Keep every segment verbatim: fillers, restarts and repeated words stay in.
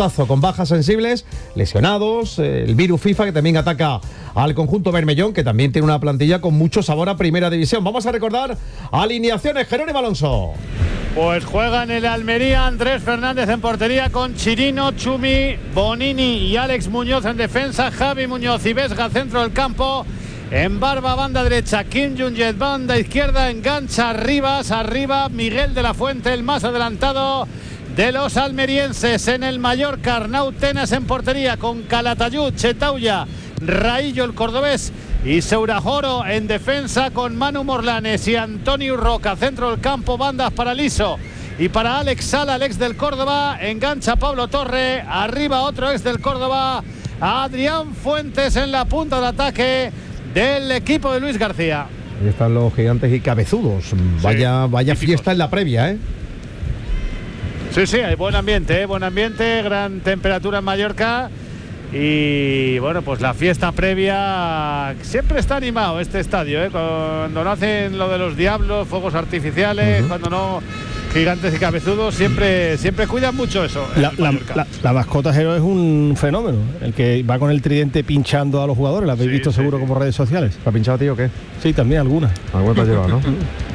manotazo con bajas sensibles, lesionados, eh, el virus FIFA que también ataca al conjunto bermellón, que también tiene una plantilla con mucho sabor a primera división. Vamos a recordar alineaciones, Jerónimo Alonso. Pues juega en el Almería Andrés Fernández en portería con Chirino, Chumi, Bonini y Alex Muñoz en defensa, Javi Muñoz y Vesga centro del campo. En Barba, banda derecha, Kim Jong-jet, banda izquierda, engancha Rivas, arriba Miguel de la Fuente, el más adelantado de los almerienses. En el Mallorca, Arnau Tenas en portería con Calatayud, Chetauya, Raillo el cordobés y Seurajoro en defensa con Manu Morlanes y Antonio Roca, centro del campo, bandas para Liso y para Alex Sala, el ex del Córdoba. Engancha Pablo Torre, arriba otro ex del Córdoba, Adrián Fuentes en la punta del ataque del equipo de Luis García. Ahí están los gigantes y cabezudos. Vaya, sí, vaya fiesta en la previa, ¿eh? Sí, sí, hay buen ambiente, ¿eh? Buen ambiente, gran temperatura en Mallorca. Y bueno, pues la fiesta previa, siempre está animado este estadio, ¿eh? Cuando no hacen lo de los diablos, fuegos artificiales, uh-huh. cuando no, gigantes y cabezudos, siempre siempre cuidan mucho eso. La, la, la, la mascota Jero es un fenómeno, el que va con el tridente pinchando a los jugadores, la habéis sí, visto sí, seguro sí. como redes sociales. ¿Te ha pinchado a ti o qué? Sí, también algunas. Algunas te ha llevado, ¿no?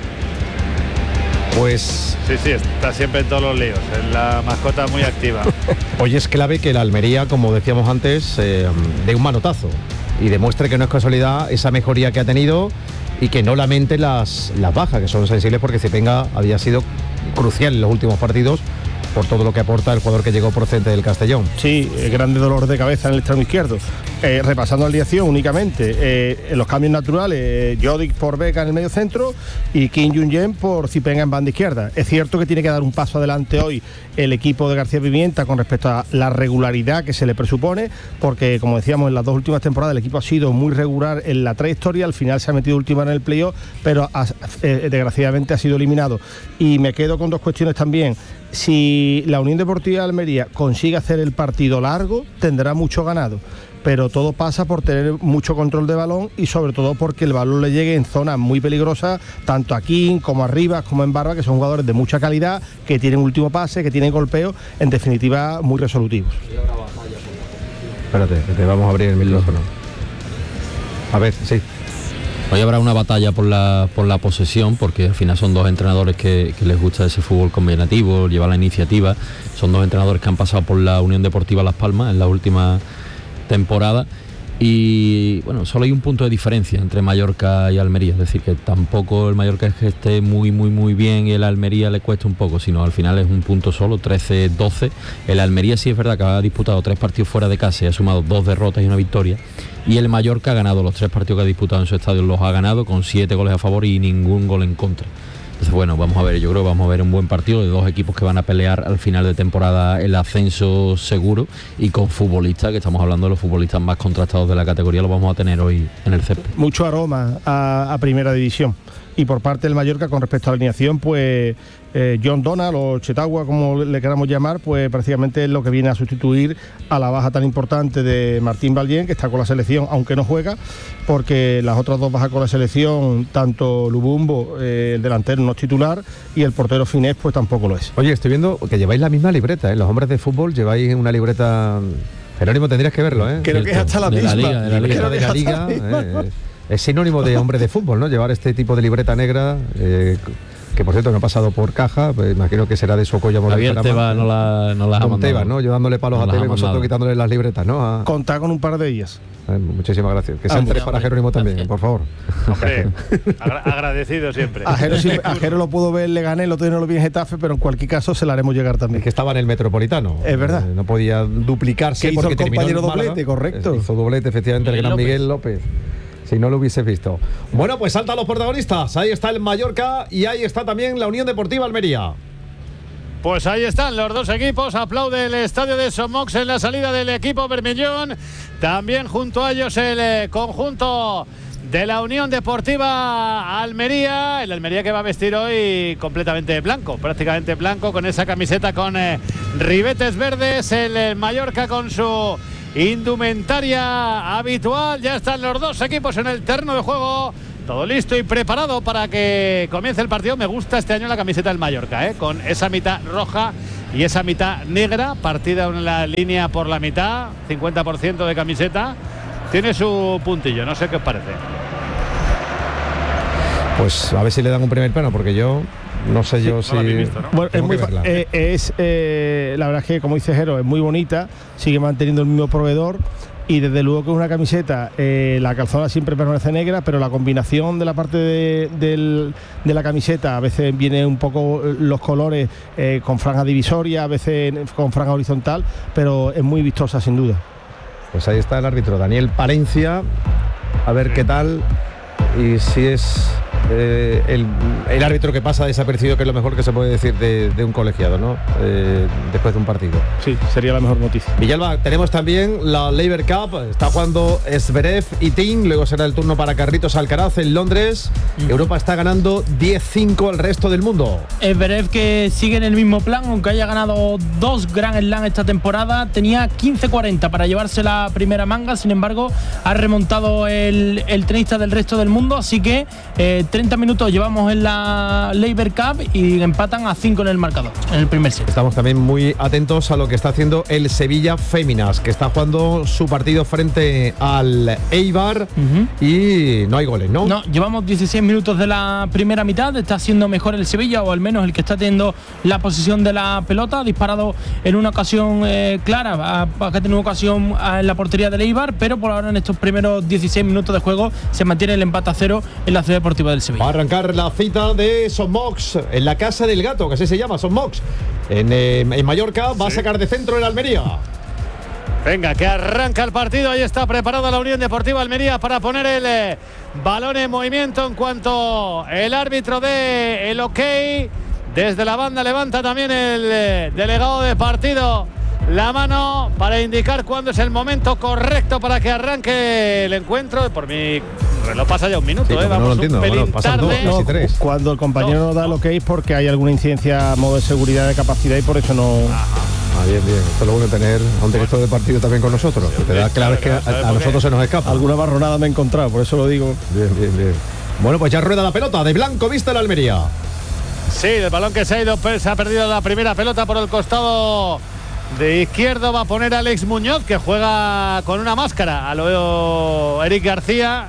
Pues... Sí, sí, está siempre en todos los líos, es la mascota muy activa. Hoy es clave que la Almería, como decíamos antes, eh, dé un manotazo y demuestre que no es casualidad esa mejoría que ha tenido y que no lamente las, las bajas, que son sensibles, porque Zipenga había sido crucial en los últimos partidos por todo lo que aporta el jugador que llegó procedente del Castellón. Sí, eh, grande dolor de cabeza en el extremo izquierdo. Eh, repasando la alineación únicamente, eh, en los cambios naturales, eh, Jodic por Beca en el medio centro y Kim Jong-jen por Zipenga en banda izquierda. Es cierto que tiene que dar un paso adelante hoy el equipo de García Pimienta con respecto a la regularidad que se le presupone, porque como decíamos en las dos últimas temporadas el equipo ha sido muy regular en la trayectoria, al final se ha metido última en el playoff, pero ha, eh, desgraciadamente ha sido eliminado. Y me quedo con dos cuestiones también. Si la Unión Deportiva de Almería consigue hacer el partido largo, tendrá mucho ganado, pero todo pasa por tener mucho control de balón y sobre todo porque el balón le llegue en zonas muy peligrosas, tanto a King como a Rivas como en Barba, que son jugadores de mucha calidad, que tienen último pase, que tienen golpeo, en definitiva muy resolutivos. Espérate, que te vamos a abrir el micrófono. A ver, sí. Hoy habrá una batalla por la por la posesión, porque al final son dos entrenadores que, que les gusta ese fútbol combinativo, llevar la iniciativa. Son dos entrenadores que han pasado por la Unión Deportiva Las Palmas en la última temporada. Y bueno, solo hay un punto de diferencia entre Mallorca y Almería, es decir, que tampoco el Mallorca es que esté muy muy muy bien y el Almería le cuesta un poco, sino al final es un punto solo, trece doce. El Almería sí es verdad que ha disputado tres partidos fuera de casa y ha sumado dos derrotas y una victoria, y el Mallorca ha ganado los tres partidos que ha disputado en su estadio, los ha ganado con siete goles a favor y ningún gol en contra. Entonces bueno, vamos a ver, yo creo que vamos a ver un buen partido de dos equipos que van a pelear al final de temporada el ascenso seguro, y con futbolistas, que estamos hablando de los futbolistas más contrastados de la categoría, lo vamos a tener hoy en el césped. Mucho aroma a, a primera división. Y por parte del Mallorca, con respecto a la alineación, pues eh, John Donald o Chetagua, como le queramos llamar, pues prácticamente es lo que viene a sustituir a la baja tan importante de Martín Vallén, que está con la selección, aunque no juega, porque las otras dos bajas con la selección, tanto Lubumbo, eh, el delantero, no es titular, y el portero Finés, pues tampoco lo es. Oye, estoy viendo que lleváis la misma libreta, ¿eh? Los hombres de fútbol lleváis una libreta... Jerónimo, tendrías que verlo, ¿eh? Creo que es hasta la de misma. La liga, de la liga, de la liga, eh, es sinónimo de hombre de fútbol, ¿no? Llevar este tipo de libreta negra, eh, que por cierto no ha pasado por caja, pues imagino que será de Socoya. Javier Tebas no la, no las ha mandado. Tebas, ¿no? Yo dándole palos no a Tebas y vosotros quitándole las libretas, ¿no? A... Contar con un par de ellas. Eh, muchísimas gracias. Que sean ah, tres para Jerónimo también, por favor. Hombre, agra- agradecido siempre. A Jero, sí, a Jero lo pudo ver, le gané, lo otro no lo vi en Getafe, pero en cualquier caso se la haremos llegar también. Es que estaba en el Metropolitano. Es verdad. Eh, no podía duplicarse porque hizo el compañero doblete, correcto. Hizo doblete, efectivamente, Miguel el gran López. Miguel López. Si no lo hubiese visto. Bueno, pues salta a los protagonistas. Ahí está el Mallorca y ahí está también la Unión Deportiva Almería. Pues ahí están los dos equipos. Aplaude el estadio de Somox en la salida del equipo bermellón. También junto a ellos el eh, conjunto de la Unión Deportiva Almería. El Almería que va a vestir hoy completamente blanco, prácticamente blanco, con esa camiseta con eh, ribetes verdes. El, el Mallorca con su indumentaria habitual. Ya están los dos equipos en el terreno de juego todo listo y preparado para que comience el partido. Me gusta este año la camiseta del Mallorca, ¿eh? Con esa mitad roja y esa mitad negra, partida en la línea por la mitad, cincuenta por ciento de camiseta. Tiene su puntillo, no sé qué os parece. Pues a ver si le dan un primer plano, porque yo no sé yo sí, si... No la visto, ¿no? Bueno, es muy, eh, es, eh, la verdad es que, como dice Jero, es muy bonita, sigue manteniendo el mismo proveedor. Y desde luego que es una camiseta, eh, la calzada siempre permanece negra, pero la combinación de la parte de, del, de la camiseta, a veces viene un poco los colores eh, con franja divisoria, a veces con franja horizontal, pero es muy vistosa sin duda. Pues ahí está el árbitro Daniel Parencia, a ver qué tal y si es eh, el, el árbitro que pasa desapercibido, que es lo mejor que se puede decir de, de un colegiado, ¿no? Eh, después de un partido. Sí, sería la mejor noticia. Villalba, tenemos también la Laver Cup, está jugando Zverev y Thiem, luego será el turno para Carlitos Alcaraz en Londres. Mm. Europa está ganando diez cinco al resto del mundo. Zverev, que sigue en el mismo plan, aunque haya ganado dos Grand Slam esta temporada, tenía quince cuarenta para llevarse la primera manga, sin embargo ha remontado el, el tenista del resto del mundo, así que eh, treinta minutos llevamos en la Laver Cup y empatan a cinco en el marcador, en el primer set. Estamos también muy atentos a lo que está haciendo el Sevilla Féminas, que está jugando su partido frente al Eibar uh-huh. y no hay goles, ¿no? No, llevamos dieciséis minutos de la primera mitad, está siendo mejor el Sevilla, o al menos el que está teniendo la posición de la pelota, ha disparado en una ocasión eh, clara, ha, ha tenido una ocasión en la portería del Eibar, pero por ahora en estos primeros dieciséis minutos de juego se mantiene el empate a cero en la Ciudad Deportiva del Sevilla. Va a arrancar la cita de Sommox en la Casa del Gato, que así se llama, Sommox. En, eh, en Mallorca va sí. a sacar de centro el Almería. Venga, que arranca el partido. Ahí está preparada la Unión Deportiva Almería para poner el eh, balón en movimiento en cuanto el árbitro dé el ok. Desde la banda levanta también el eh, delegado de partido la mano para indicar cuándo es el momento correcto para que arranque el encuentro. Por mi reloj pasa ya un minuto, sí, eh, vamos no lo entiendo. Un pelín bueno, pasan tarde. Dos, no, tres. Cuando el compañero no. no da lo que es porque hay alguna incidencia a modo de seguridad, de capacidad, y por eso no... Ajá. Ah, bien, bien. Esto es lo bueno, tener a un director de partido también con nosotros. Que te da claro es que a, a nosotros se nos escapa. Alguna barronada me he encontrado, por eso lo digo. Bien, bien, bien. Bueno, pues ya rueda la pelota. De blanco vista la Almería. Sí, el balón que se ha ido, se ha perdido la primera pelota por el costado de izquierdo. Va a poner a Alex Muñoz, que juega con una máscara. A lo veo Eric García,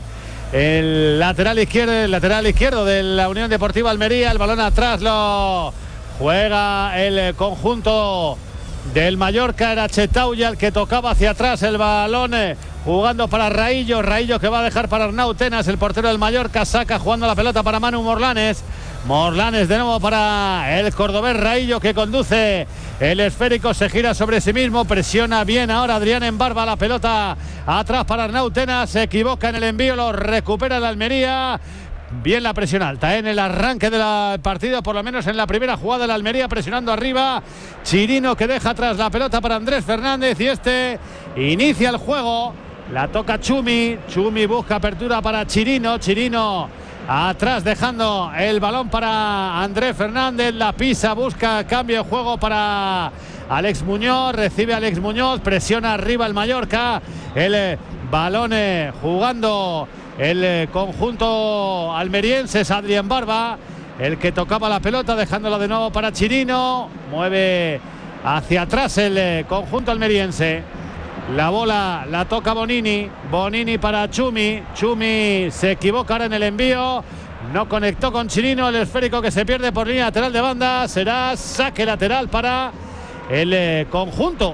el lateral izquierdo, el lateral izquierdo de la Unión Deportiva Almería. El balón atrás lo juega el conjunto del Mallorca. Era Chetauya el que tocaba hacia atrás el balón, eh, jugando para Raillo. Raillo que va a dejar para Arnau Tenas, el portero del Mallorca. Saca jugando la pelota para Manu Morlanes. Morlanes de nuevo para el cordobés Raillo, que conduce el esférico, se gira sobre sí mismo, presiona bien ahora Adrián en barba, la pelota atrás para Arnau Tenas, se equivoca en el envío, lo recupera la Almería. Bien la presión alta, ¿eh? En el arranque del partido, por lo menos en la primera jugada de la Almería, presionando arriba. Chirino que deja atrás la pelota para Andrés Fernández y este inicia el juego. La toca Chumi, Chumi busca apertura para Chirino, Chirino atrás dejando el balón para Andrés Fernández, la pisa, busca cambio de juego para Alex Muñoz, recibe Alex Muñoz, presiona arriba el Mallorca, el eh, balón eh, jugando el eh, conjunto almeriense, es Adrián Barba el que tocaba la pelota, dejándola de nuevo para Chirino, mueve hacia atrás el eh, conjunto almeriense. La bola la toca Bonini, Bonini para Chumi, Chumi se equivoca ahora en el envío, no conectó con Chirino, el esférico que se pierde por línea lateral de banda, será saque lateral para el eh, conjunto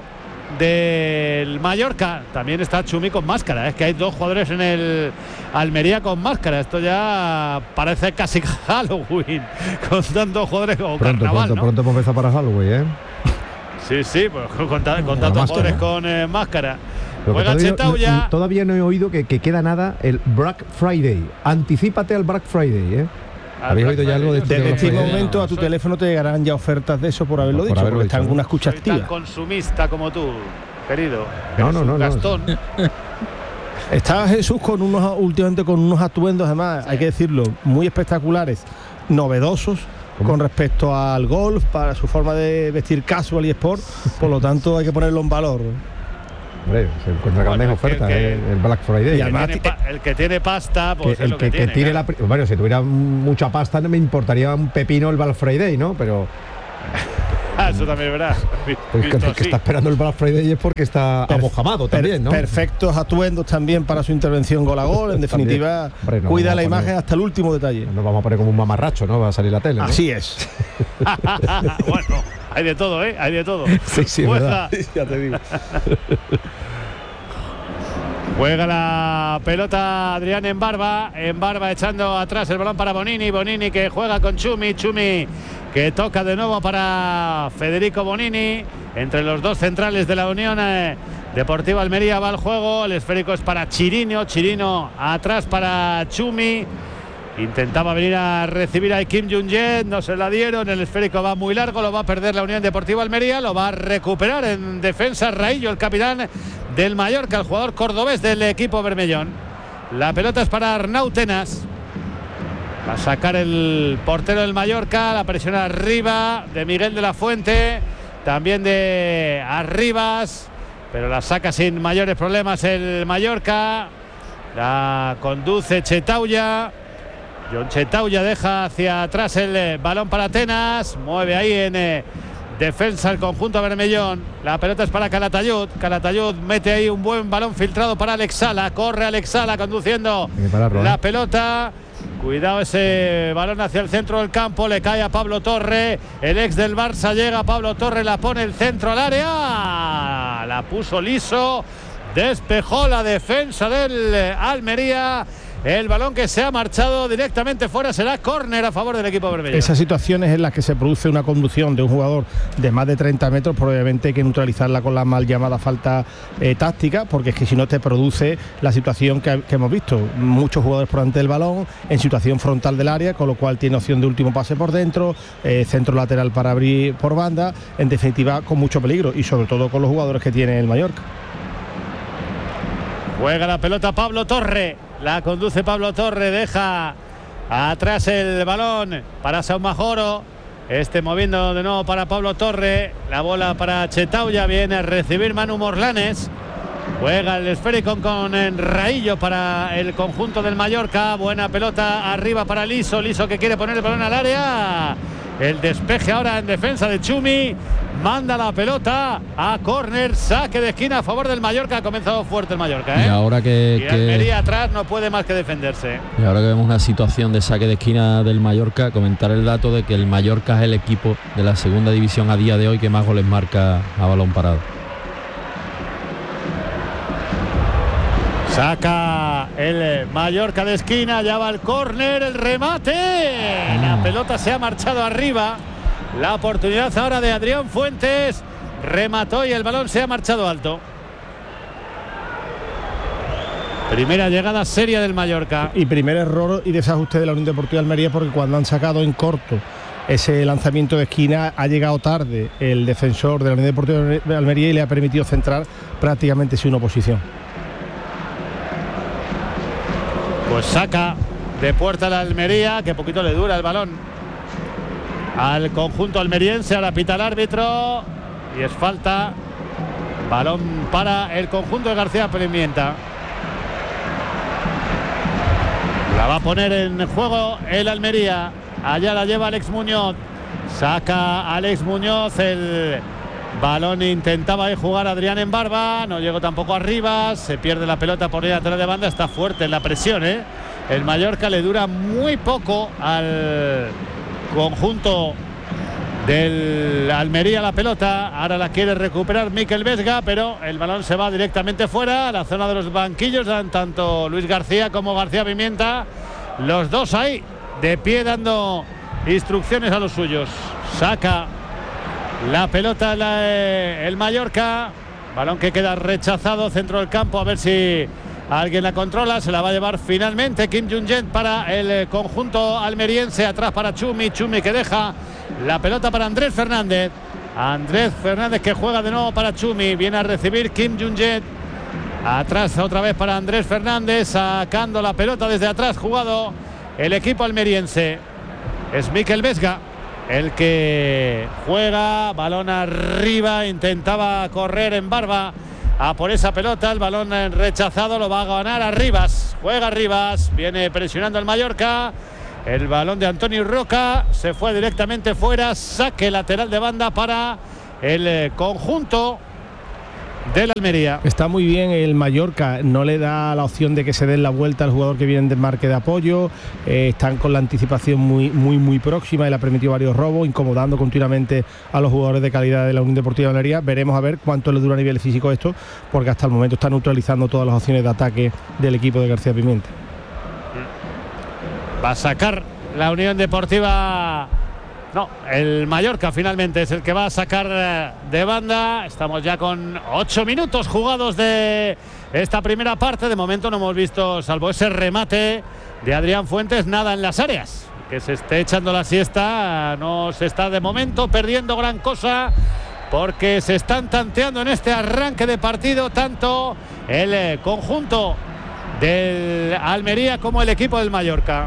del Mallorca. También está Chumi con máscara, es que hay dos jugadores en el Almería con máscara, esto ya parece casi Halloween, con tantos jugadores como pronto, carnaval, pronto, ¿no? pronto hemos empezado para Halloween, ¿eh? Sí, sí, pues con, con tantos jugadores con eh, máscara. Juega Chetauya. No, todavía no he oído que, que queda nada el Black Friday. Anticípate al Black Friday, ¿eh? ¿Habéis oído ya algo de esto? Desde este momento a tu teléfono te llegarán ya ofertas de eso por haberlo por dicho, haberlo porque dicho, está en una escucha soy activa. Tan consumista como tú, querido. No, no, no, Gastón. no. Está Jesús con unos últimamente con unos atuendos, además, sí. hay que decirlo, muy espectaculares, novedosos. ¿Cómo? Con respecto al golf, para su forma de vestir casual y sport, por lo tanto hay que ponerlo en valor. Hombre, se encuentra Bueno, grandes es que- ofertas, que- eh, el Black Friday. El que, además tiene, ti- pa- el que tiene pasta, pues Que es el lo que, que, que tiene. tire claro. la pri- bueno, si tuviera mucha pasta no me importaría un pepino el Black Friday, ¿no? Pero Ah, eso también es verdad. el que, Visto el que así. está esperando el Black Friday es porque está Per- amojamado per- también, ¿no? Perfectos atuendos también para su intervención gol a gol. En definitiva, Hombre, no cuida vamos la a poner- imagen hasta el último detalle. Nos vamos a poner como un mamarracho, ¿no? Va a salir la tele, ¿no? Así es. Bueno, hay de todo, ¿eh? Hay de todo. Sí, sí, es Juega, verdad. Ya te digo. juega la pelota Adrián en barba. En barba echando atrás el balón para Bonini. Bonini que juega con Chumi. Chumi que toca de nuevo para Federico Bonini. Entre los dos centrales de la Unión eh, Deportiva Almería va el juego. El esférico es para Chirino. Chirino atrás para Chumi. Intentaba venir a recibir a Kim Jong-jet, no se la dieron, el esférico va muy largo, lo va a perder la Unión Deportiva Almería, lo va a recuperar en defensa Raillo, el capitán del Mallorca, el jugador cordobés del equipo bermellón. La pelota es para Arnau Tenas. Va a sacar el portero del Mallorca, la presión arriba de Miguel de la Fuente, también de Arribas, pero la saca sin mayores problemas el Mallorca. La conduce Chetauya. John Chetauya deja hacia atrás el eh, balón para Tenas, mueve ahí en eh, defensa el conjunto bermellón. La pelota es para Calatayud. Calatayud mete ahí un buen balón filtrado para Alex Sala. Corre Alex Sala conduciendo Hay que pararlo, la ¿eh? pelota. Cuidado ese balón hacia el centro del campo, le cae a Pablo Torre, el ex del Barça llega, Pablo Torre la pone el centro al área, la puso liso, despejó la defensa del eh, Almería. El balón que se ha marchado directamente fuera será córner a favor del equipo bermellón. Esas situaciones en las que se produce una conducción de un jugador de más de treinta metros, probablemente hay que neutralizarla con la mal llamada falta eh, táctica, porque es que si no te produce la situación que, que hemos visto, muchos jugadores por delante del balón, en situación frontal del área, con lo cual tiene opción de último pase por dentro, eh, centro lateral para abrir por banda, en definitiva con mucho peligro y sobre todo con los jugadores que tiene el Mallorca. Juega la pelota Pablo Torre. La conduce Pablo Torre. Deja atrás el balón para Saumajoro. Este moviendo de nuevo para Pablo Torre. La bola para Chetauya. Viene a recibir Manu Morlanes. Juega el esférico con Raillo para el conjunto del Mallorca. Buena pelota arriba para Liso. Liso que quiere poner el balón al área. El despeje ahora en defensa de Chumi. Manda la pelota a córner. Saque de esquina a favor del Mallorca. Ha comenzado fuerte el Mallorca, ¿eh? Y ahora que, Y que- Almería atrás no puede más que defenderse. y ahora que vemos una situación de saque de esquina del Mallorca, comentar el dato de que el Mallorca es el equipo de la segunda división a día de hoy que más goles marca a balón parado. Saca el Mallorca de esquina, ya va el córner, el remate. La pelota se ha marchado arriba. La oportunidad ahora de Adrián Fuentes. Remató y el balón se ha marchado alto. Primera llegada seria del Mallorca. Y primer error y desajuste de la Unión Deportiva Almería, porque cuando han sacado en corto ese lanzamiento de esquina ha llegado tarde el defensor de la Unión Deportiva de Almería y le ha permitido centrar prácticamente sin oposición. Pues saca de puerta la Almería, que poquito le dura el balón al conjunto almeriense. Ahora pita el árbitro y es falta. Balón para el conjunto de García Pimienta. La va a poner en juego el Almería. Allá la lleva Alex Muñoz. Saca Alex Muñoz el balón. Intentaba ahí jugar Adrián en barba. No llegó tampoco arriba. Se pierde la pelota por ahí atrás de banda. Está fuerte en la presión, ¿eh? El Mallorca le dura muy poco al conjunto del Almería la pelota. Ahora la quiere recuperar Mikel Vesga, pero el balón se va directamente fuera a la zona de los banquillos. Dan tanto Luis García como García Pimienta, los dos ahí de pie dando instrucciones a los suyos. Saca la pelota la, eh, el Mallorca, balón que queda rechazado centro del campo, a ver si alguien la controla. Se la va a llevar finalmente Kim Jong-jet para el eh, conjunto almeriense. Atrás para Chumi, Chumi que deja la pelota para Andrés Fernández. Andrés Fernández que juega de nuevo para Chumi. Viene a recibir Kim Jong-jet. Atrás otra vez para Andrés Fernández. Sacando la pelota desde atrás. Jugado el equipo almeriense. Es Mikel Vesga el que juega. Balón arriba. Intentaba correr en barba a por esa pelota. El balón rechazado lo va a ganar Arribas. Juega Arribas, viene presionando el Mallorca. El balón de Antonio Roca se fue directamente fuera. Saque lateral de banda para el conjunto de la Almería. Está muy bien el Mallorca, no le da la opción de que se den la vuelta al jugador que viene en desmarque de apoyo. Eh, están con la anticipación muy muy muy próxima y le ha permitido varios robos, incomodando continuamente a los jugadores de calidad de la Unión Deportiva de Almería. Veremos a ver cuánto le dura a nivel físico esto, porque hasta el momento está neutralizando todas las opciones de ataque del equipo de García Pimienta. Va a sacar la Unión Deportiva. No, el Mallorca finalmente es el que va a sacar de banda. Estamos ya con ocho minutos jugados de esta primera parte. De momento no hemos visto, salvo ese remate de Adrián Fuentes, nada en las áreas. Que se esté echando la siesta, no se está de momento perdiendo gran cosa, porque se están tanteando en este arranque de partido tanto el conjunto del Almería como el equipo del Mallorca.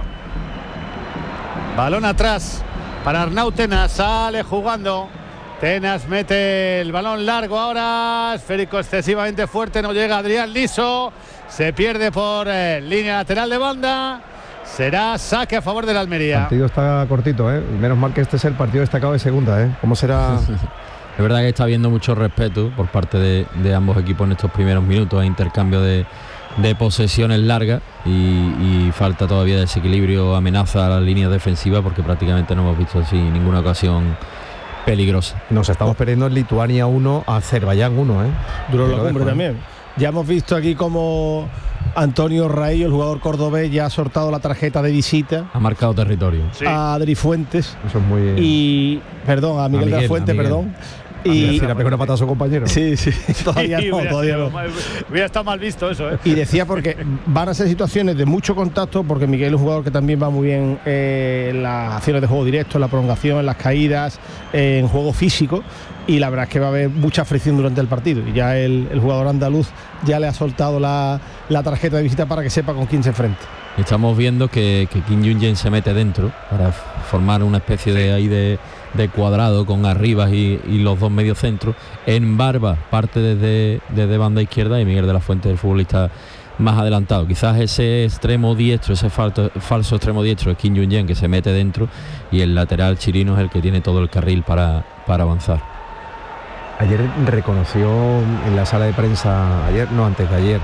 Balón atrás para Arnau Tenas, sale jugando. Tenas mete el balón largo ahora, esférico excesivamente fuerte, no llega Adrián Liso, se pierde por eh, línea lateral de banda. Será saque a favor de la Almería. El partido está cortito, ¿eh? Menos mal que este es el partido destacado de segunda, ¿eh? ¿Cómo será? Es verdad que está habiendo mucho respeto por parte de, de ambos equipos en estos primeros minutos, hay intercambio de, de posesiones largas y, y falta todavía desequilibrio, amenaza a las líneas defensivas, porque prácticamente no hemos visto así ninguna ocasión peligrosa. Nos estamos perdiendo en Lituania uno, Azerbaiyán uno, ¿eh? Duró la cumbre también. Ya hemos visto aquí como Antonio Raillo, el jugador cordobés, ya ha sortado la tarjeta de visita. Ha marcado territorio. Sí. A Adri Fuentes. Eso es muy... Y, perdón, a Miguel, a Miguel de la Fuente, perdón. Y le pegó una patada a su compañero. Sí, sí, todavía sí, no, todavía no. Mal, hubiera estado mal visto eso, ¿eh? Y decía porque van a ser situaciones de mucho contacto, porque Miguel es un jugador que también va muy bien eh, en las acciones de juego directo, en la prolongación, en las caídas, eh, en juego físico, y la verdad es que va a haber mucha fricción durante el partido. Y ya el, el jugador andaluz ya le ha soltado la, la tarjeta de visita para que sepa con quién se enfrenta. Estamos viendo que, que Kim Jung-jen se mete dentro para formar una especie de ahí de, de cuadrado con Arribas y, y los dos mediocentros. En Barba parte desde, desde banda izquierda y Miguel de la Fuente, el futbolista más adelantado. Quizás ese extremo diestro, ese falto, falso extremo diestro es Kim Jung-jen, que se mete dentro, y el lateral Chirino es el que tiene todo el carril para, para avanzar. Ayer reconoció en la sala de prensa, ayer, no, antes de ayer,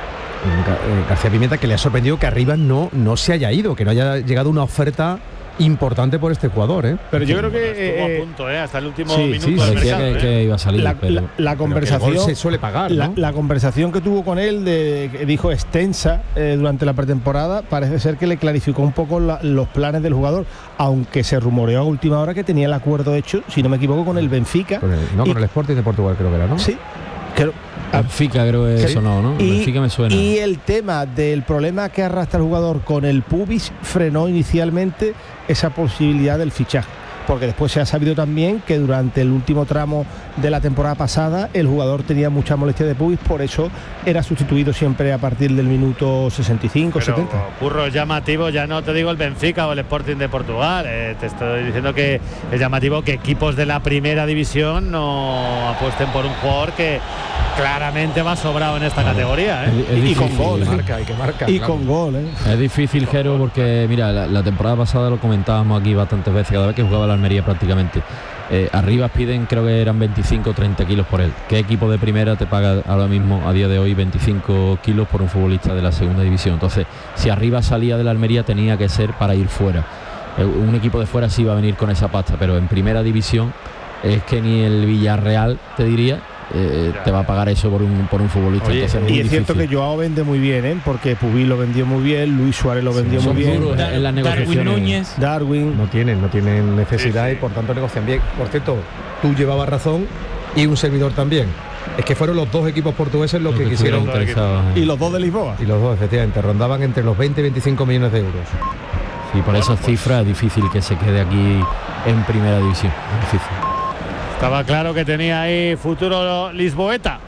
García Pimienta, que le ha sorprendido que Arribas no, no se haya ido, que no haya llegado una oferta importante por este jugador, ¿eh? Pero yo creo que estuvo eh, a punto, ¿eh? Hasta el último sí, minuto sí, del parecía mercado, que, ¿eh? que iba a salir, la, pero... la, la conversación el gol se suele pagar, ¿no? la, la conversación que tuvo con él, de, que dijo extensa eh, durante la pretemporada, parece ser que le clarificó un poco la, los planes del jugador, aunque se rumoreó a última hora que tenía el acuerdo hecho, si no me equivoco, con el Benfica. Con el, no, y, con el Sporting de Portugal creo que era, ¿no? Sí. Creo, Benfica creo que eso no, ¿no? Y, Benfica me suena. Y el tema del problema que arrastra el jugador con el pubis frenó inicialmente esa posibilidad del fichaje, porque después se ha sabido también que durante el último tramo de la temporada pasada el jugador tenía mucha molestia de pubis, por eso era sustituido siempre a partir del minuto sesenta y cinco, Pero, setenta. Curro, llamativo, ya no te digo el Benfica o el Sporting de Portugal, eh, te estoy diciendo que es llamativo que equipos de la primera división no apuesten por un jugador que claramente va sobrado en esta claro. categoría, ¿eh? Es, es y difícil, con gol, y marca, y que marca, y claro. con gol, ¿eh? Es difícil, Jero, porque mira, la, la temporada pasada lo comentábamos aquí bastantes veces, cada vez que jugaba la Almería prácticamente. Eh, Arribas piden, creo que eran veinticinco o treinta kilos por él. ¿Qué equipo de primera te paga ahora mismo, a día de hoy, veinticinco kilos por un futbolista de la segunda división? Entonces, si Arribas salía de la Almería, tenía que ser para ir fuera. Eh, un equipo de fuera sí va a venir con esa pasta, pero en primera división es que ni el Villarreal, te diría, Eh, te va a pagar eso por un por un futbolista. Oye, entonces es y es difícil. cierto que Joao vende muy bien, ¿eh? Porque Pubil lo vendió muy bien, Luis Suárez lo vendió sí, muy bien, duros, en las negociaciones. Darwin Núñez, Darwin. No tienen, no tienen necesidad Sí, sí. y por tanto negocian bien. Por cierto, tú llevabas razón y un servidor también. Es que fueron los dos equipos portugueses los Lo que, que quisieron. estuvieron interesados, Y eh. los dos de Lisboa. Y los dos, efectivamente, rondaban entre los veinte y veinticinco millones de euros. Sí, por esas cifras es difícil que se quede aquí en primera división. Es difícil. Estaba claro que tenía ahí futuro lisboeta.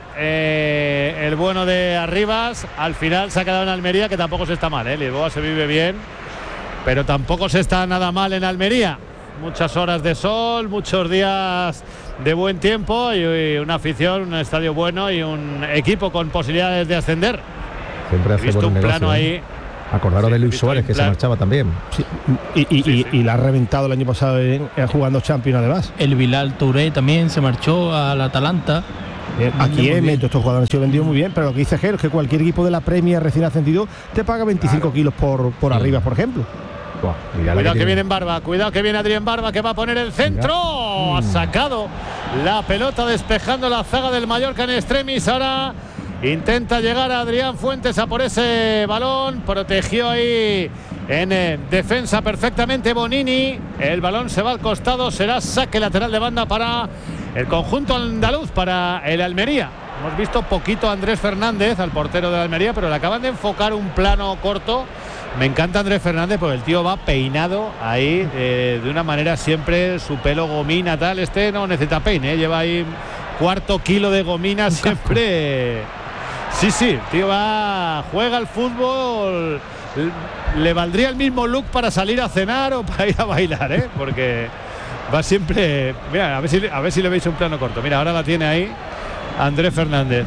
Eh, el bueno de Arribas, al final se ha quedado en Almería, que tampoco se está mal, ¿eh? Lisboa se vive bien, pero tampoco se está nada mal en Almería. Muchas horas de sol, muchos días de buen tiempo y, y una afición, un estadio bueno y un equipo con posibilidades de ascender. Siempre hace He visto buen un negocio, plano ¿eh? ahí. Acordaros Sí, de Luis visto Suárez, un que se plan. marchaba también. Sí, y, y, Sí, y- sí. y la ha reventado el año pasado en, en jugando Champions además. El Bilal Touré también se marchó al Atalanta. Eh, Muy Aquí bien. en Mento estos jugadores han sido vendidos muy bien, pero lo que dice Jero es que cualquier equipo de la Premier recién ascendido te paga veinticinco kilos por, por Sí. arriba, por ejemplo. Buah, mira la Cuidado que tiene. viene en Barba, cuidado que viene Adrián Barba, que va a poner el centro. Ha sacado la pelota despejando la zaga del Mallorca en extremis. Ahora intenta llegar a Adrián Fuentes a por ese balón. Protegió ahí en eh, defensa perfectamente Bonini. El balón se va al costado. Será saque lateral de banda para el conjunto andaluz, para el Almería. Hemos visto poquito a Andrés Fernández, al portero de Almería, pero le acaban de enfocar un plano corto. Me encanta Andrés Fernández porque el tío va peinado ahí eh, de una manera siempre, su pelo gomina tal. Este no necesita peine, ¿eh? Lleva ahí cuarto kilo de gomina siempre. Sí, sí, el tío va, juega al fútbol. Le valdría el mismo look para salir a cenar o para ir a bailar, ¿eh? Porque va siempre. Mira, a ver si, a ver si le veis un plano corto. Mira, ahora la tiene ahí Andrés Fernández.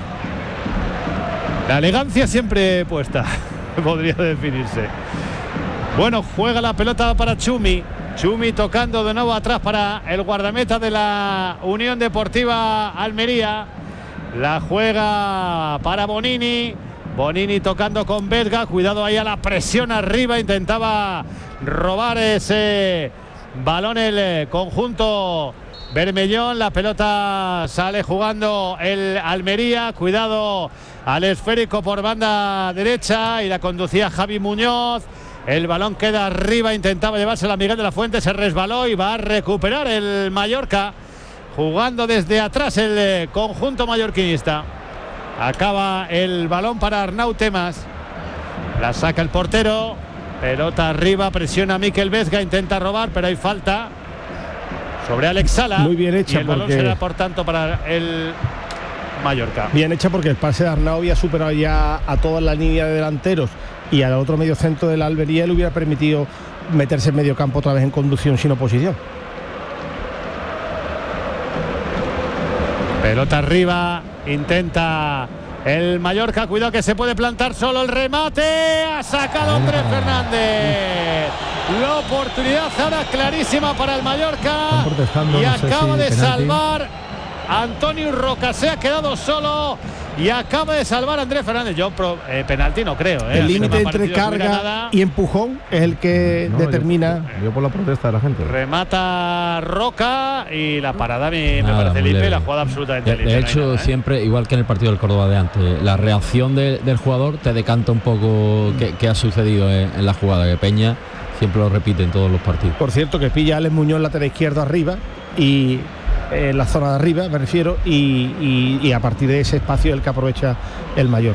La elegancia siempre puesta, podría definirse. Bueno, juega la pelota para Chumi. Chumi tocando de nuevo atrás para el guardameta de la Unión Deportiva Almería. La juega para Bonini. Bonini tocando con Vesga. Cuidado ahí a la presión arriba. Intentaba robar ese balón el conjunto Bermellón. La pelota sale jugando el Almería. Cuidado al esférico por banda derecha y la conducía Javi Muñoz. El balón queda arriba, intentaba llevársela a Miguel de la Fuente, se resbaló y va a recuperar el Mallorca, jugando desde atrás el eh, conjunto mallorquinista. Acaba el balón para Arnau Temas, la saca el portero, pelota arriba, presiona a Mikel Vesga, intenta robar, pero hay falta sobre Alex Sala. Muy bien hecha, y el balón porque- será por tanto para el Mallorca. Bien hecha porque el pase de Arnau había superado ya a toda la línea de delanteros y al otro medio centro de la Almería le hubiera permitido meterse en medio campo otra vez en conducción sin oposición. Pelota arriba, intenta el Mallorca, cuidado que se puede plantar solo el remate, ha sacado Andrés Fernández. La oportunidad ahora clarísima para el Mallorca Están protestando, y no sé acaba si de penalti. salvar Antonio Roca, se ha quedado solo y acaba de salvar a Andrés Fernández. Yo pro, eh, penalti no creo. Eh. A El mí no me límite ha entre parecido que hubiera carga nada. y empujón es el que No, yo- determina. Yo, por la protesta de la gente. Remata Roca y la parada a mí me Nada, parece muy limpia y leve. la jugada absolutamente De, limpia. de no hay hecho, nada, ¿eh? siempre, igual que en el partido del Córdoba de antes, la reacción de- del jugador te decanta un poco qué, qué ha sucedido en, en la jugada, que Peña siempre lo repite en todos los partidos. Por cierto, que pilla a Alex Muñoz lateral izquierdo arriba y en eh, la zona de arriba, me refiero, y, y- y a partir de ese espacio el que aprovecha el Mallorca.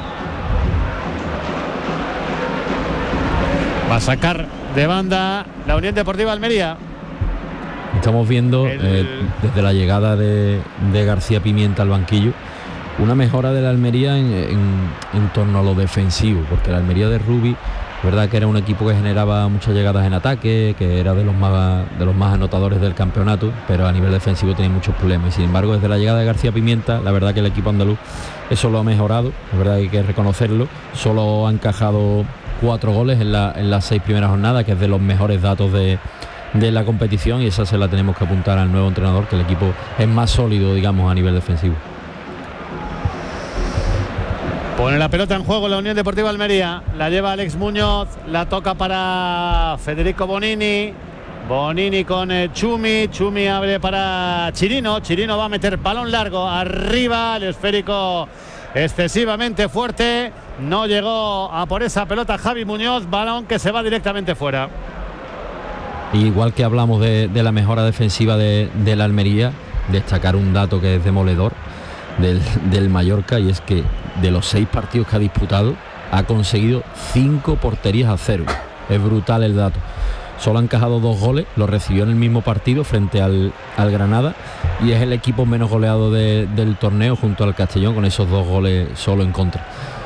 Va a sacar de banda la Unión Deportiva Almería. Estamos viendo El- eh, desde la llegada de, de García Pimienta al banquillo una mejora de la Almería en, en- en torno a lo defensivo, porque la Almería de Rubi, verdad que era un equipo que generaba muchas llegadas en ataque, que era de los más de los más anotadores del campeonato, pero a nivel defensivo tenía muchos problemas. Y sin embargo, desde la llegada de García Pimienta, la verdad que el equipo andaluz eso lo ha mejorado, la verdad que hay que reconocerlo. Solo ha encajado cuatro goles en, la- en las seis primeras jornadas, que es de los mejores datos de, de la competición, y esa se la tenemos que apuntar al nuevo entrenador, que el equipo es más sólido, digamos, a nivel defensivo. Pone la pelota en juego la Unión Deportiva Almería. La lleva Alex Muñoz. La toca para Federico Bonini. Bonini con eh, Chumi. Chumi abre para Chirino. Chirino va a meter balón largo. Arriba el esférico excesivamente fuerte. No llegó a por esa pelota Javi Muñoz. Balón que se va directamente fuera. Igual que hablamos de, de la mejora defensiva de, de la Almería, destacar un dato que es demoledor del, del Mallorca, y es que de los seis partidos que ha disputado ha conseguido cinco porterías a cero. Es brutal el dato. Solo ha encajado dos goles, lo recibió en el mismo partido frente al, al Granada, y es el equipo menos goleado de, del torneo junto al Castellón, con esos dos goles solo en contra.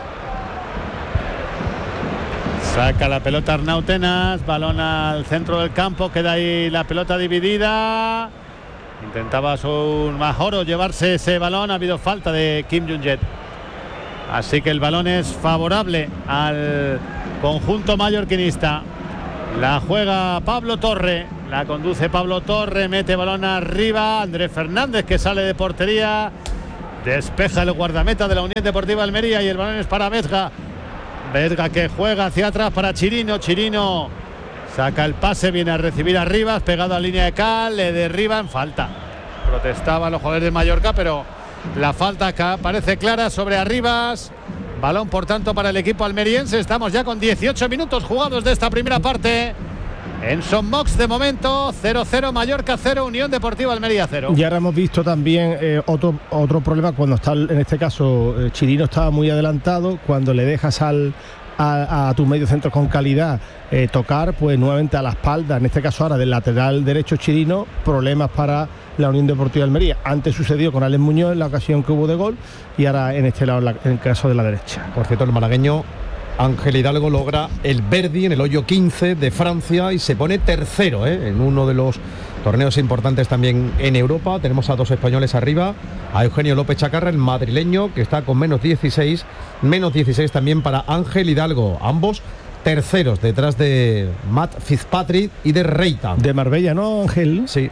Saca la pelota Arnau Tenas, balón al centro del campo, queda ahí la pelota dividida Intentaba Sun Majoro llevarse ese balón. Ha habido falta de Kim Jung-jae. Así que el balón es favorable al conjunto mallorquinista. La juega Pablo Torre. La conduce Pablo Torre. Mete balón arriba. Andrés Fernández, que sale de portería. Despeja el guardameta de la Unión Deportiva Almería. Y el balón es para Vesga. Vesga, que juega hacia atrás para Chirino. Chirino saca el pase. Viene a recibir a Rivas. Pegado a línea de cal. Le derriban. Falta. Protestaban los jugadores de Mallorca, pero la falta parece clara sobre Arribas. Balón, por tanto, para el equipo almeriense. Estamos ya con dieciocho minutos jugados de esta primera parte. En Son Mox, de momento, cero cero, Mallorca cero, Unión Deportiva Almería cero. Y ahora hemos visto también eh, otro, otro problema cuando está, en este caso, eh, Chirino estaba muy adelantado. Cuando le dejas al, a, a tus mediocentros con calidad eh, tocar, pues nuevamente a la espalda, en este caso ahora del lateral derecho Chirino, problemas para la Unión Deportiva Almería. Antes sucedió con Alex Muñoz en la ocasión que hubo de gol, y ahora en este lado, en el caso de la derecha. Por cierto, el malagueño Ángel Hidalgo logra el Verdi en el hoyo quince de Francia y se pone tercero, ¿eh? en uno de los torneos importantes también en Europa. Tenemos a dos españoles arriba, a Eugenio López Chacarra, el madrileño, que está con menos dieciséis, menos dieciséis también para Ángel Hidalgo, ambos terceros, detrás de Matt Fitzpatrick y de Reita. De Marbella, ¿no, Ángel? Sí.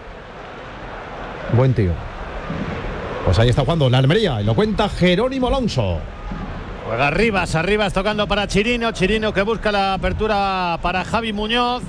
Buen tío. Pues ahí está jugando la Almería y lo cuenta Jerónimo Alonso. Juega Arribas, Arribas tocando para Chirino. Chirino, que busca la apertura para Javi Muñoz.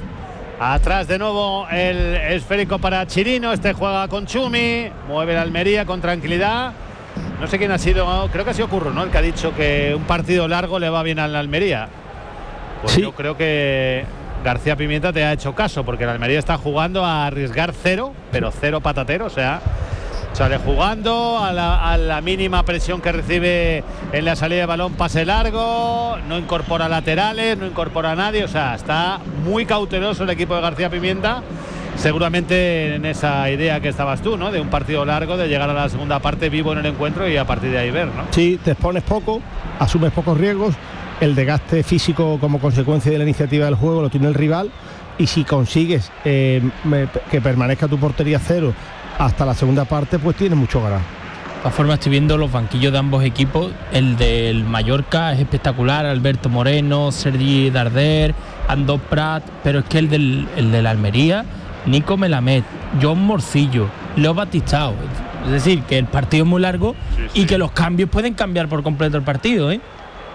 Atrás de nuevo el esférico para Chirino. Este juega con Chumi. Mueve la Almería con tranquilidad. No sé quién ha sido, creo que ha sido Curro, ¿no? El que ha dicho que un partido largo le va bien a la Almería. Pues sí. Yo creo que García Pimienta te ha hecho caso, porque la Almería está jugando a arriesgar cero, pero cero patatero, o sea, sale jugando a la, a la mínima presión que recibe en la salida de balón, pase largo, no incorpora laterales, no incorpora a nadie, o sea, está muy cauteloso el equipo de García Pimienta, seguramente en esa idea que estabas tú, ¿no? De un partido largo, de llegar a la segunda parte vivo en el encuentro y a partir de ahí ver, ¿no? Sí, te expones poco, asumes pocos riesgos. El desgaste físico como consecuencia de la iniciativa del juego lo tiene el rival, y si consigues eh, que permanezca tu portería cero hasta la segunda parte, pues tiene mucho ganar. De todas formas, estoy viendo los banquillos de ambos equipos. El del Mallorca es espectacular, Alberto Moreno, Sergi Darder, Andós Prat, pero es que el del, el de la Almería, Nico Melamed, John Morcillo, Leo Batistao. Es decir, que el partido es muy largo, sí, sí. Y que los cambios pueden cambiar por completo el partido, ¿eh?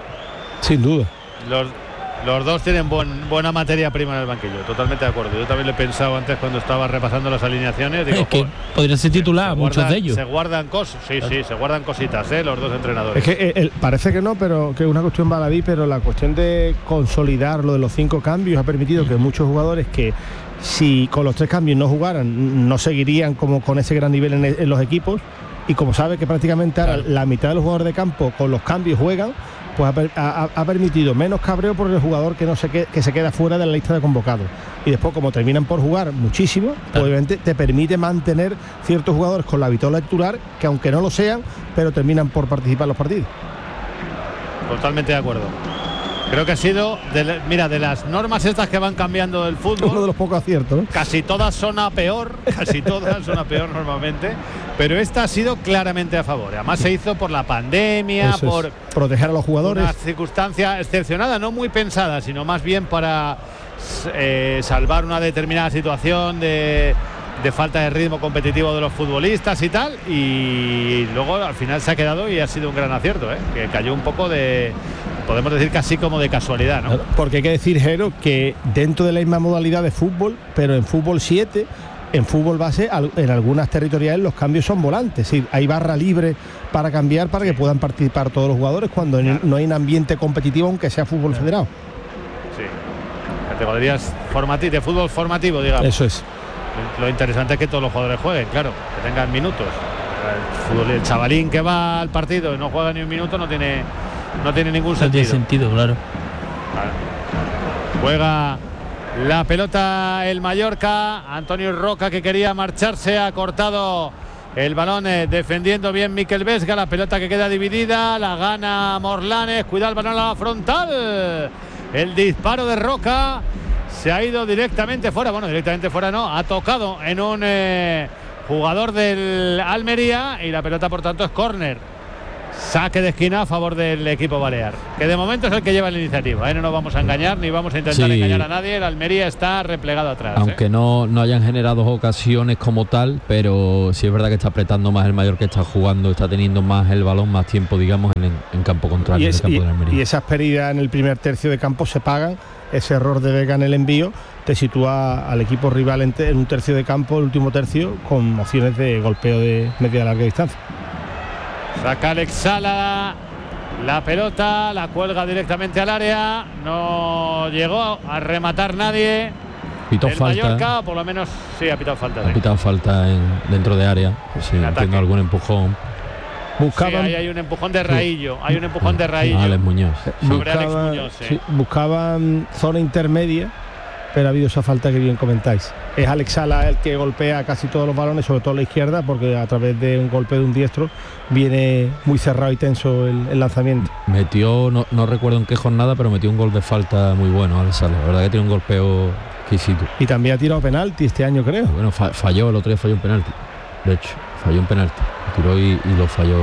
Sin duda. Los, los dos tienen buen, buena materia prima en el banquillo, totalmente de acuerdo. Yo también lo he pensado antes cuando estaba repasando las alineaciones. Digo, es que podría ser titular, se muchos guardan, de ellos. Se guardan cosas, sí, sí, se guardan cositas, ¿eh? Los dos entrenadores. Es que el, parece que no, pero que es una cuestión baladí, pero la cuestión de consolidar lo de los cinco cambios ha permitido que muchos jugadores que, si con los tres cambios no jugaran, no seguirían como con ese gran nivel en, en los equipos, y como sabe que prácticamente ahora claro. La mitad de los jugadores de campo con los cambios juegan, pues ha, ha, ha permitido menos cabreo por el jugador que no se que, que se queda fuera de la lista de convocados. Y después, como terminan por jugar muchísimo, claro. Obviamente te permite mantener ciertos jugadores con la vitola titular, que aunque no lo sean, pero terminan por participar en los partidos. Totalmente de acuerdo. Creo que ha sido, de, mira, de las normas estas que van cambiando del fútbol, uno de los pocos aciertos, ¿no? Casi todas son a peor, casi todas son a peor normalmente, pero esta ha sido claramente a favor. Además se hizo por la pandemia, Eso por es, proteger a los jugadores. Una circunstancia excepcionada, no muy pensada, sino más bien para eh, salvar una determinada situación de, de falta de ritmo competitivo de los futbolistas y tal, y luego al final se ha quedado y ha sido un gran acierto, ¿eh? Que cayó un poco de, podemos decir casi como de casualidad, ¿no? Porque hay que decir, Jero, que dentro de la misma modalidad de fútbol, pero en fútbol siete, en fútbol base, en algunas territoriales los cambios son volantes, ¿sí? Hay barra libre para cambiar, para que puedan participar todos los jugadores cuando claro. no hay un ambiente competitivo, aunque sea fútbol claro. federado. Sí, categorías formati- de fútbol formativo, digamos. Eso es. Lo interesante es que todos los jugadores jueguen, claro, que tengan minutos. El, fútbol, el chavalín que va al partido y no juega ni un minuto no tiene, no tiene ningún sentido. No tiene sentido, claro. Vale. Juega la pelota el Mallorca. Antonio Roca, que quería marcharse, ha cortado el balón eh, defendiendo bien Miquel Vesga. La pelota que queda dividida, la gana Morlanes. Cuidado el balón a la frontal. El disparo de Roca se ha ido directamente fuera. Bueno, directamente fuera no, ha tocado en un eh, jugador del Almería, y la pelota por tanto es córner. Saque de esquina a favor del equipo balear, que de momento es el que lleva la iniciativa, ¿eh? No nos vamos a engañar ni vamos a intentar sí. engañar a nadie. El Almería está replegado atrás. Aunque ¿eh? no, no hayan generado ocasiones como tal, pero sí es verdad que está apretando más el Mallorca, está jugando, está teniendo más el balón, más tiempo, digamos, en, en campo contrario. Y, es, en el campo y, del Almería. y esas pérdidas en el primer tercio de campo se pagan. Ese error de Vega en el envío te sitúa al equipo rival en, te, en un tercio de campo, el último tercio, con opciones de golpeo de media a larga distancia. Saca Alex Sala la pelota, la cuelga directamente al área, no llegó a rematar nadie. Pitó el falta. Mallorca, por lo menos sí ha pitado falta. Ha pitado falta en, dentro de área, sí, entiendo algún empujón. Buscaban, sí, ahí hay un empujón de Raillo, hay un empujón de Raillo. Alex Muñoz. Sobre buscaban, Alex Muñoz, sí. Sí, buscaban zona intermedia, pero ha habido esa falta que bien comentáis. Es Alex Sala el que golpea casi todos los balones, sobre todo a la izquierda, porque a través de un golpe de un diestro viene muy cerrado y tenso el, el lanzamiento. Metió, no, no recuerdo en qué jornada, pero metió un gol de falta muy bueno Alex Sala. La verdad que tiene un golpeo exquisito. Y también ha tirado penalti este año, creo. Bueno, falló, el otro día falló un penalti. De hecho, falló un penalti. Tiró y, y lo falló.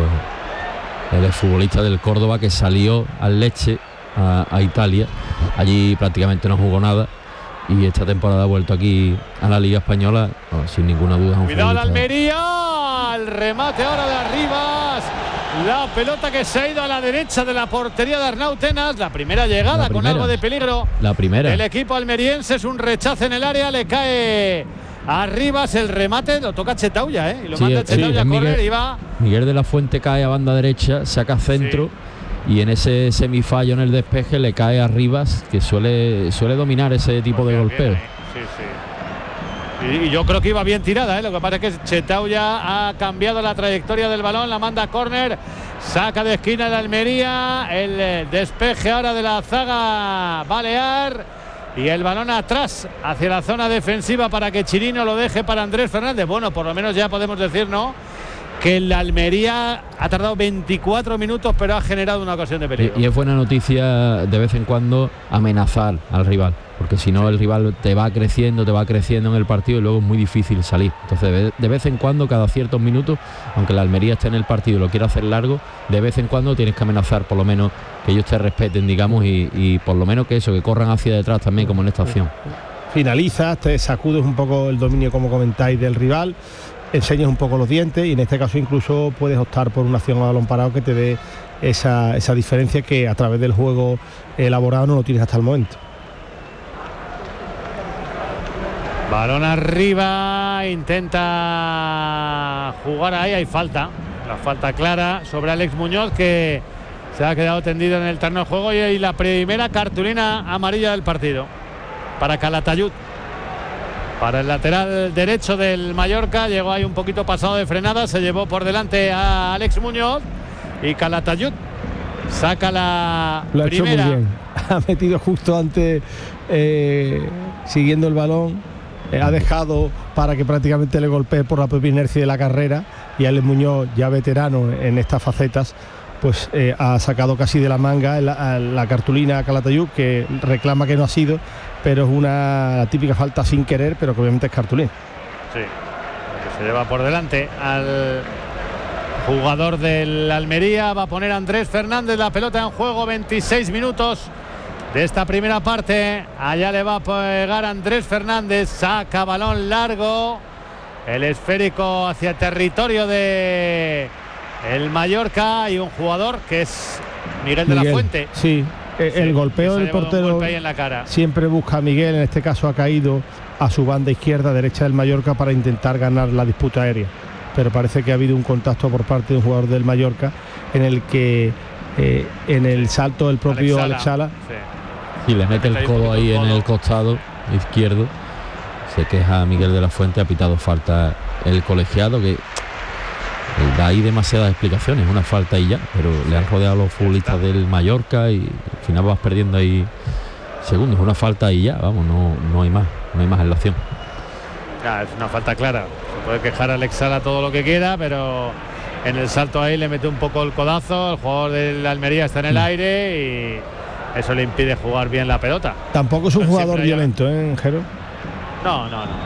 El futbolista del Córdoba que salió al Lecce a, a Italia. Allí prácticamente no jugó nada. Y esta temporada ha vuelto aquí a la Liga Española, no, sin ninguna duda. Cuidado la Almería, el remate ahora de Arribas, la pelota que se ha ido a la derecha de la portería de Arnau Tenas, la primera llegada la primera, con algo de peligro. La primera. El equipo almeriense, es un rechace en el área, le cae a Arribas, el remate lo toca Chetauya, ¿eh? Y lo sí, manda Chetauya sí, a correr Miguel, y va. Miguel de la Fuente cae a banda derecha, saca centro. Sí. Y en ese semifallo en el despeje le cae a Rivas, que suele suele dominar ese tipo de golpeo. Sí, sí. Y, y yo creo que iba bien tirada, ¿eh? Lo que pasa es que Chetauya ha cambiado la trayectoria del balón, la manda a córner, saca de esquina el Almería, el despeje ahora de la zaga balear y el balón atrás hacia la zona defensiva para que Chirino lo deje para Andrés Fernández. Bueno, por lo menos ya podemos decir, ¿no?, que la Almería ha tardado veinticuatro minutos, pero ha generado una ocasión de peligro. Y, y es buena noticia de vez en cuando amenazar al rival, porque si no el rival te va creciendo, te va creciendo en el partido y luego es muy difícil salir. Entonces de vez en cuando, cada ciertos minutos, aunque la Almería esté en el partido y lo quiera hacer largo, de vez en cuando tienes que amenazar, por lo menos que ellos te respeten, digamos, y, y por lo menos que eso, que corran hacia detrás también, como en esta acción. Finalizas, te sacudes un poco el dominio, como comentáis, del rival, enseñas un poco los dientes y en este caso incluso puedes optar por una acción a balón parado que te dé esa, esa diferencia que a través del juego elaborado no lo tienes hasta el momento. Balón arriba, intenta jugar ahí, hay falta, la falta clara sobre Alex Muñoz, que se ha quedado tendido en el terreno de juego, y la primera cartulina amarilla del partido para Calatayud. Para el lateral derecho del Mallorca, llegó ahí un poquito pasado de frenada, se llevó por delante a Alex Muñoz y Calatayud saca la Lo ha primera. Hecho muy bien. Ha metido justo antes, eh, siguiendo el balón, eh, ha dejado para que prácticamente le golpee por la propia inercia de la carrera, y Alex Muñoz, ya veterano en estas facetas, pues eh, ha sacado casi de la manga la, la cartulina a Calatayud, que reclama que no ha sido, pero es una la típica falta sin querer, pero que obviamente es cartulina. Sí, que se lleva por delante al jugador del Almería. Va a poner Andrés Fernández la pelota en juego, veintiséis minutos de esta primera parte. Allá le va a pegar Andrés Fernández, saca balón largo, el esférico hacia territorio de el Mallorca, y un jugador que es Miguel, Miguel de la Fuente. Sí. El sí, golpeo del portero en la cara. Siempre busca a Miguel, en este caso ha caído a su banda izquierda, derecha del Mallorca, para intentar ganar la disputa aérea, pero parece que ha habido un contacto por parte de un jugador del Mallorca en el que eh, en el salto del propio Alex Sala, Alex Sala sí. Y le mete el codo ahí en el costado izquierdo. Se queja Miguel de la Fuente, ha pitado falta el colegiado, que da ahí demasiadas explicaciones, una falta y ya, pero le han rodeado a los futbolistas del Mallorca y al final vas perdiendo ahí segundos, una falta y ya, vamos, no, no hay más, no hay más en la acción. Ya, es una falta clara, se puede quejar a Alex Sala todo lo que quiera, pero en el salto ahí le mete un poco el codazo, el jugador del Almería está en el aire y eso le impide jugar bien la pelota. Tampoco es un pero jugador violento, ¿eh, Jero? No, no, no.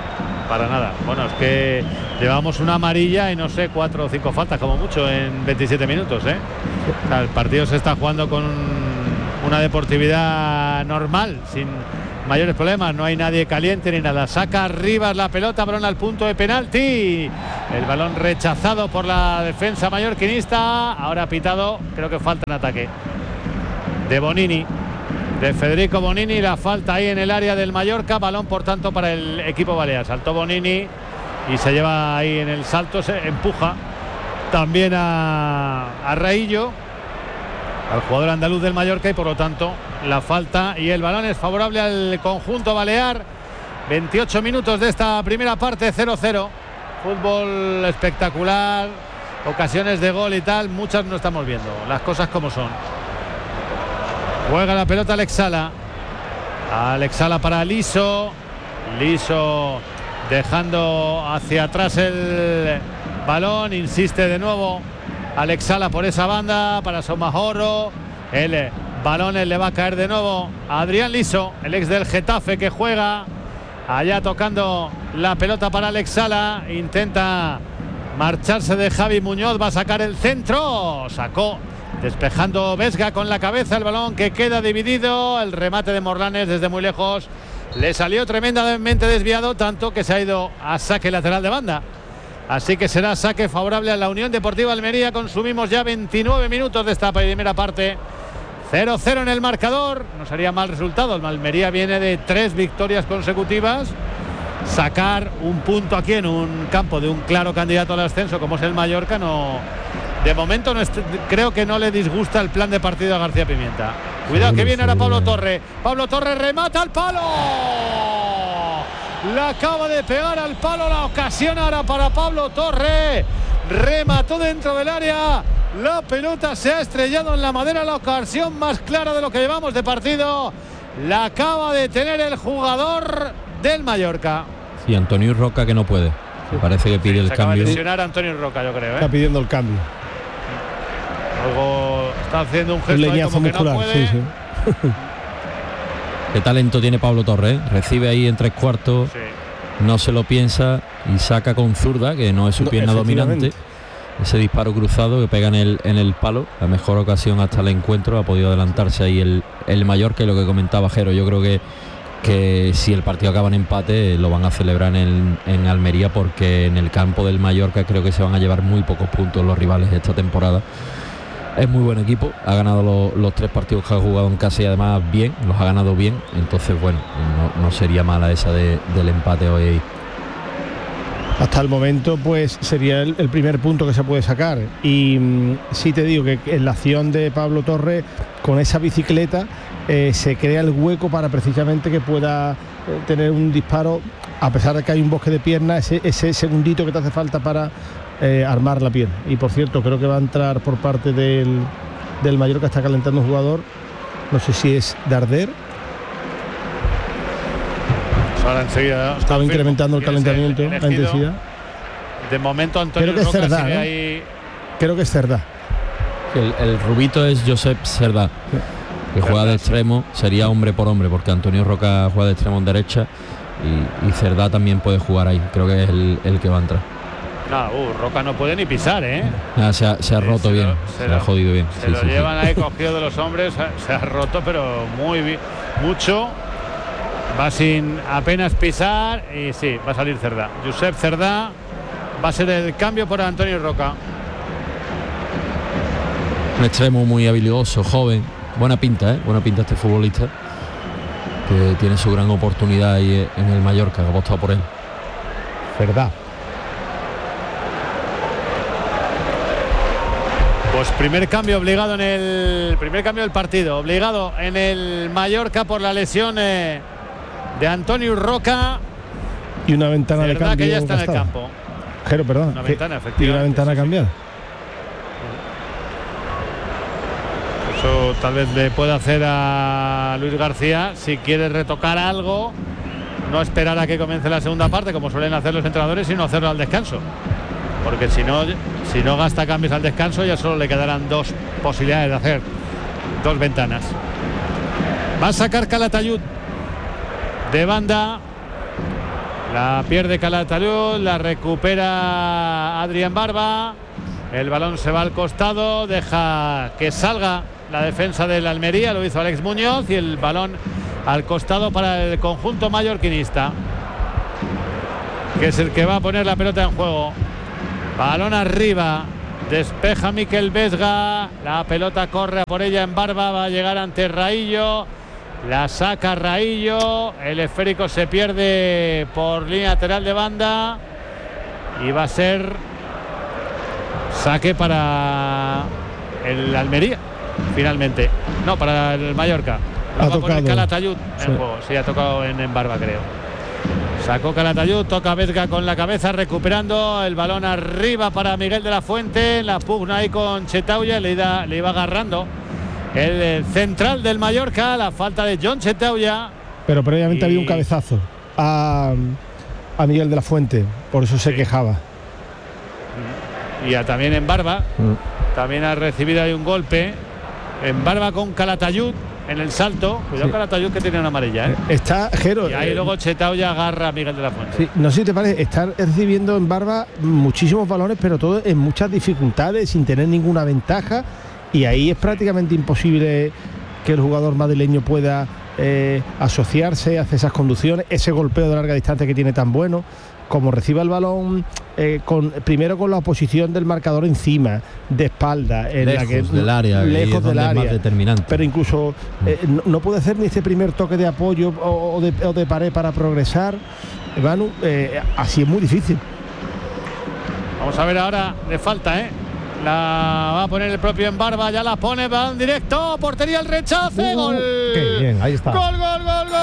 para nada. Bueno, es que llevamos una amarilla y no sé, cuatro o cinco faltas como mucho en veintisiete minutos, ¿eh? O sea, el partido se está jugando con una deportividad normal, sin mayores problemas, no hay nadie caliente ni nada. Saca Rivas la pelota, balón al punto de penalti. El balón rechazado por la defensa mallorquinista. Ahora pitado, creo que falta en ataque de Bonini, de Federico Bonini. La falta ahí en el área del Mallorca. Balón, por tanto, para el equipo balear. Saltó Bonini y se lleva ahí en el salto, se empuja también a, a Raillo, al jugador andaluz del Mallorca, y por lo tanto la falta y el balón es favorable al conjunto balear. veintiocho minutos de esta primera parte, cero cero. Fútbol espectacular, ocasiones de gol y tal, muchas no estamos viendo, las cosas como son. Juega la pelota Alex Sala. Alex Sala para Liso. Liso dejando hacia atrás el balón, insiste de nuevo Alex Sala por esa banda para Somajorro. El balón le va a caer de nuevo a Adrián Liso, el ex del Getafe, que juega allá tocando la pelota para Alex Sala. Intenta marcharse de Javi Muñoz, va a sacar el centro, sacó despejando Vesga con la cabeza, el balón que queda dividido. El remate de Morlanes desde muy lejos le salió tremendamente desviado, tanto que se ha ido a saque lateral de banda. Así que será saque favorable a la Unión Deportiva Almería. Consumimos ya veintinueve minutos de esta primera parte. cero cero en el marcador. No sería mal resultado. El Almería viene de tres victorias consecutivas. Sacar un punto aquí en un campo de un claro candidato al ascenso como es el Mallorca, no, de momento no es, creo que no le disgusta el plan de partido a García Pimienta. Cuidado que viene ahora Pablo Torre. Pablo Torre remata al palo. La acaba de pegar al palo, la ocasión ahora para Pablo Torre. Remató dentro del área. La pelota se ha estrellado en la madera, la ocasión más clara de lo que llevamos de partido. La acaba de tener el jugador del Mallorca. Sí, Antonio Roca, que no puede. Me parece que pide sí, el se cambio. acaba de lesionar a Antonio Roca, yo creo, ¿eh? Está pidiendo el cambio. Algo está haciendo un gesto un ahí como muscular, que no puede. sí, sí. Qué talento tiene Pablo Torres, ¿eh? Recibe ahí en tres cuartos, Sí. no se lo piensa y saca con zurda, que no es su No, pierna dominante. Ese disparo cruzado que pega en el, en el palo, la mejor ocasión hasta el encuentro. Ha podido adelantarse ahí el, el Mallorca, y lo que comentaba Jero, yo creo que que si el partido acaba en empate lo van a celebrar en, en Almería, porque en el campo del Mallorca creo que se van a llevar muy pocos puntos los rivales esta temporada. Es muy buen equipo, ha ganado lo, los tres partidos que ha jugado en casa y además bien, los ha ganado bien, entonces bueno, no, no sería mala esa de, del empate hoy. Hasta el momento pues sería el, el primer punto que se puede sacar, y mmm, sí te digo que en la acción de Pablo Torres con esa bicicleta eh, se crea el hueco para precisamente que pueda eh, tener un disparo, a pesar de que hay un bosque de piernas, ese, ese segundito que te hace falta para eh, armar la pierna. Y por cierto, creo que va a entrar por parte del, del Mallorca, está calentando un jugador, no sé si es Darder. Ahora enseguida estaba incrementando el calentamiento, la intensidad. De momento Antonio creo que Roca es Cerdá, sigue ¿no? ahí. Creo que es Cerdá. El, el rubito es Josep Cerdá, que Cerdá, juega de sí. extremo, sería hombre por hombre, porque Antonio Roca juega de extremo en derecha y, y Cerdá también puede jugar ahí, creo que es el, el que va a entrar. No, uh, Roca no puede ni pisar, ¿eh? Ah, se, ha, se ha Sí, roto se bien, lo- se, se lo- ha jodido bien. Se Sí, lo sí, sí. llevan ahí cogido de los hombres, se ha roto, pero muy bien, mucho. Va sin apenas pisar y sí, va a salir Cerdá. Josep Cerdá va a ser el cambio por Antonio Roca. Un extremo muy habilidoso, joven, buena pinta, ¿eh? Buena pinta este futbolista, que tiene su gran oportunidad ahí en el Mallorca, que ha apostado por él. Verdad. Pues primer cambio obligado en el primer cambio del partido, obligado en el Mallorca por la lesión eh, de Antonio Roca. Y una ventana de Verdad cambio que ya está en el gastada. campo. Jero, perdón. Una que- ventana, y una efectivamente, ventana sí, sí. cambiada. Eso tal vez le pueda hacer a Luis García, si quiere retocar algo, no esperar a que comience la segunda parte como suelen hacer los entrenadores, sino hacerlo al descanso, porque si no si no gasta cambios al descanso ya solo le quedarán dos posibilidades de hacer dos ventanas. Va a sacar Calatayud de banda, La pierde Calatayud, la recupera Adrián Barba. El balón se va al costado, deja que salga la defensa del Almería, lo hizo Alex Muñoz, y el balón al costado para el conjunto mallorquinista, que es el que va a poner la pelota en juego. Balón arriba, despeja Miquel Vesga, la pelota corre a por ella en Barba, va a llegar ante Raillo, la saca Raillo, el esférico se pierde por línea lateral de banda y va a ser saque para el Almería, finalmente. No, para el Mallorca. Ha Va a poner Calatayud sí. en juego. Sí, ha tocado en, en Barba, creo. Sacó Calatayud, toca Vesga con la cabeza, recuperando el balón arriba para Miguel de la Fuente. La pugna ahí con Chetauya, le, da, le iba agarrando el, el central del Mallorca, la falta de John Chetauya. Pero previamente y... había un cabezazo a, a Miguel de la Fuente, por eso se sí. quejaba. Y a, también en Barba, Mm. también ha recibido ahí un golpe. En Barba con Calatayud en el salto. Cuidado, Sí. Calatayud, que tiene una amarilla, ¿eh? Está, Jero, Y ahí eh, luego Chetauya agarra a Miguel de la Fuente. sí, no sé si te parece, estar recibiendo en Barba muchísimos balones, pero todo en muchas dificultades, sin tener ninguna ventaja, y ahí es prácticamente imposible que el jugador madrileño pueda eh, asociarse, hacer esas conducciones, ese golpeo de larga distancia que tiene tan bueno. Como reciba el balón, eh, con, primero con la oposición del marcador encima, de espalda, en lejos la que, del área, lejos del es área, más determinante. pero incluso eh, no, no puede hacer ni este primer toque de apoyo o, o, de, o de pared para progresar. Manu, eh, así es muy difícil. Vamos a ver ahora, le falta, ¿eh? La va a poner el propio en Barba, ya la pone, va en directo, portería, el rechace, Uh, gol. qué bien, ahí está. Gol, gol, gol, gol.